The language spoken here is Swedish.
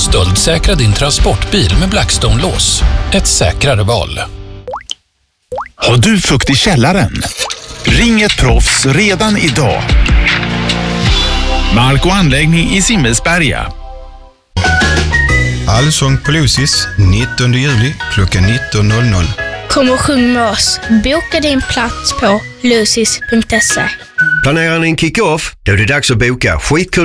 Stöldsäkra din transportbil med Blackstone-lås. Ett säkrare val. Har du fukt i källaren? Ring ett proffs redan idag. Mark- och anläggning i Simmelsberga. Allsång på Lucis 19 juli klockan 19.00. Kom och sjung med oss. Boka din plats på lucis.se. Planerar ni en kick-off? Då är det dags att boka. Skitkul